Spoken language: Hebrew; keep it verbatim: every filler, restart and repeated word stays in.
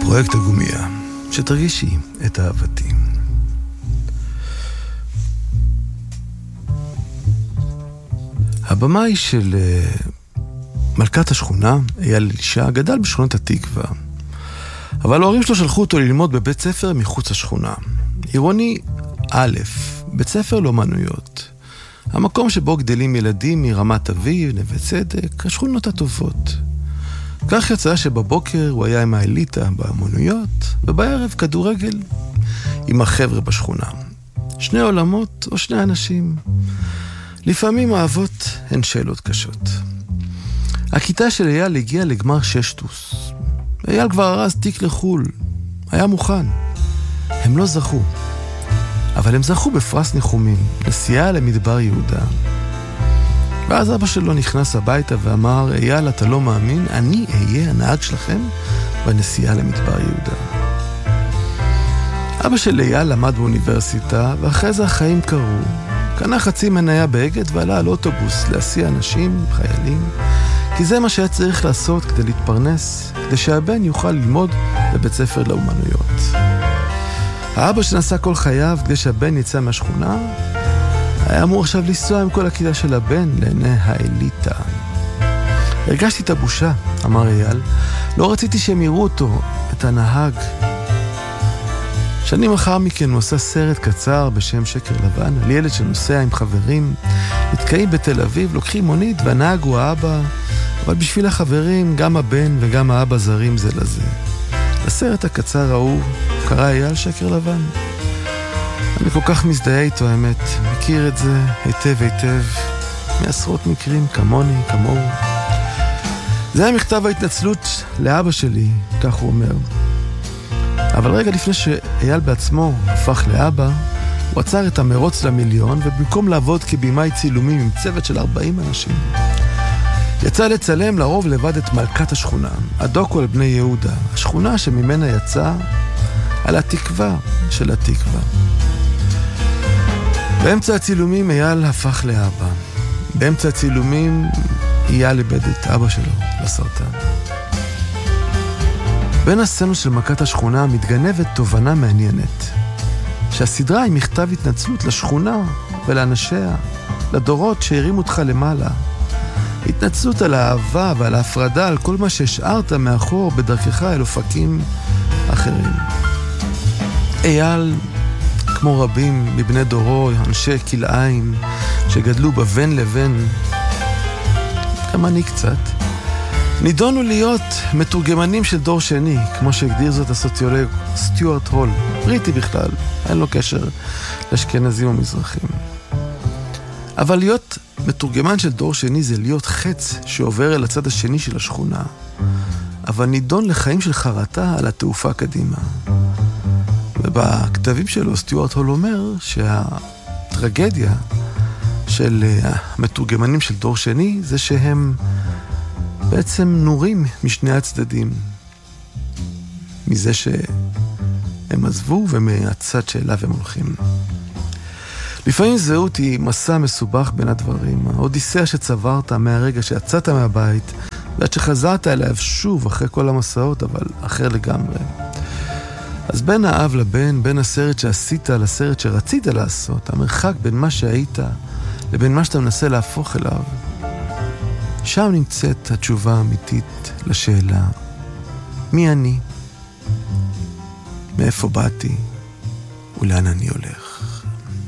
פרויקט הגומיה, שתרגישי את אהבתי. הבמאי של מלכת השכונה, אייל אלישע, גדל בשכונת התקווה. אבל ההורים שלו שלחו אותו ללמוד בבית ספר מחוץ לשכונה. עירוני א', בית ספר לאומנויות. המקום שבו גדלים ילדים מרמת אביב, נווה צדק, השכונות הטובות. כך יצא שבבוקר הוא היה עם האליטה באמנויות, ובערב כדורגל עם החבר'ה בשכונה. שני עולמות או שני אנשים. לפעמים האהבות הן שאלות קשות. הכיתה של אייל הגיעה לגמר ששטוס. אייל כבר הרס תיק לחול. היה מוכן. הם לא זכו. אבל הם זכו בפרס ניחומים, נסיעה למדבר יהודה. ואז אבא שלו נכנס הביתה ואמר, אייל, אתה לא מאמין, אני אהיה הנהג שלכם בנסיעה למדבר יהודה. אבא של אייל למד באוניברסיטה, ואחרי זה החיים קרו. קנה חצי מניה באגד ועלה על אוטובוס להסיע אנשים, חיילים, כי זה מה שהיה צריך לעשות כדי להתפרנס, כדי שהבן יוכל ללמוד בבית ספר לאומנויות. האבא שנסע כל חייו כדי שהבן יצא מהשכונה, היה אמור עכשיו לנסוע עם כל הכיתה של הבן לעיני האליטה. הרגשתי את הבושה, אמר אייל. לא רציתי שהם יראו אותו, את הנהג. שנים אחר מכן הוא עשה סרט קצר בשם שקר לבן, על ילד שנוסע עם חברים, נתקעים בתל אביב, לוקחים מונית והנהג הוא האבא, אבל בשביל החברים גם הבן וגם האבא זרים זה לזה. הסרט הקצר ההוא קרא אייל שקר לבן. אני כל כך מזדהה איתו, האמת. מכיר את זה היטב היטב, מעשרות מקרים, כמוני, כמוהו. זה היה מכתב ההתנצלות לאבא שלי, כך הוא אומר. אבל רגע לפני שאייל בעצמו הפך לאבא, הוא עצר את המרוץ למיליון, ובמקום לעבוד כבימאי צילומים עם צוות של ארבעים אנשים, יצא לצלם לרוב לבד את מלכת השכונה, הדוקו על בני יהודה, השכונה שממנה יצא על התקווה של התקווה. באמצע הצילומים אייל הפך לאבא. באמצע הצילומים אייל איבד את אבא שלו לסרטן. בין הסצנות של מכת השכונה מתגנבת תובנה מעניינת, שהסדרה היא מכתב התנצלות לשכונה ולאנשיה, לדורות שהרימו אותך למעלה. התנצלות על האהבה ועל ההפרדה, על כל מה שהשארת מאחור בדרכך אל אופקים אחרים. אייל, כמו רבים מבני דורו, אנשי כלאיים שגדלו בבין לבין, גם אני קצת, נידונו להיות מתורגמנים של דור שני, כמו שהגדיר זאת הסוציולוג סטיוארט הול, בריטי בכלל, אין לו קשר לאשכנזים ומזרחים. אבל להיות מתורגמן של דור שני זה להיות חץ שעובר אל הצד השני של השכונה, אבל נידון לחיים של חרטה על התעופה קדימה. ובכתבים שלו סטיוארט הול אומר שהטרגדיה של המתורגמנים של דור שני זה שהם בעצם נורים משני הצדדים, מזה שהם עזבו ומהצד שאליו הם הולכים. לפעמים זהות היא מסע מסובך בין הדברים, האודיסאה שצברת מהרגע שיצאת מהבית ועד שחזרת אליו שוב אחרי כל המסעות, אבל אחר לגמרי. אז בין האב לבן, בין הסרט שעשית לסרט שרצית לעשות, המרחק בין מה שהיית לבין מה שאתה מנסה להפוך אליו, שם נמצאת התשובה האמיתית לשאלה, מי אני? מאיפה באתי? ולאן אני הולך?